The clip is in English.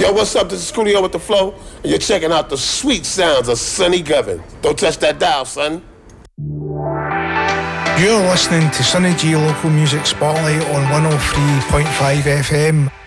Yo, what's up? This is Coolio with the Flow, and you're checking out the sweet sounds of Sonny Govin. Don't touch that dial, son. You're listening to Sonny G Local Music Spotlight on 103.5 FM.